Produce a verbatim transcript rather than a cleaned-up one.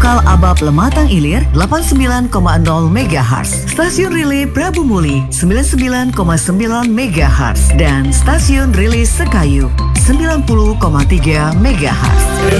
lokal Abab Lematang Ilir delapan puluh sembilan koma nol megahertz, Stasiun Relay Prabu Muli sembilan puluh sembilan koma sembilan megahertz, dan Stasiun Relay Sekayu sembilan puluh koma tiga megahertz.